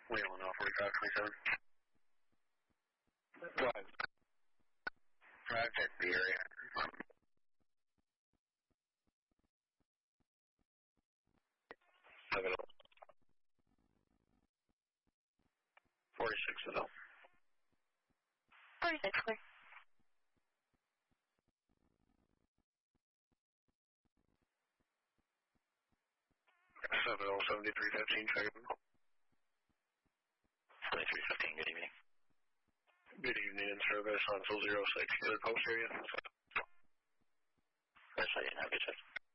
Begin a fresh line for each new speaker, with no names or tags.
Wheeling off 4527.
Go ahead.
I've checked the area. 7 46 is up.
46, clear.
Seven 7315, check it.
7315, good evening.
Good evening, in service on 06. Other post area?
That's right, now good check.